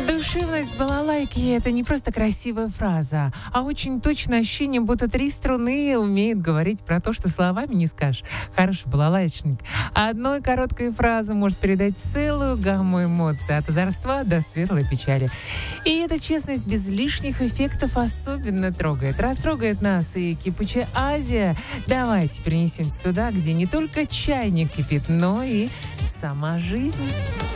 Душевность балалайки — это не просто красивая фраза, а очень точное ощущение, будто три струны умеют говорить про то, что словами не скажешь. Хороший балалайчник. Одной короткой фразы может передать целую гамму эмоций, от озорства до светлой печали. И эта честность без лишних эффектов особенно трогает. Растрогает нас и кипучая Азия. Давайте перенесемся туда, где не только чайник кипит, но и сама жизнь.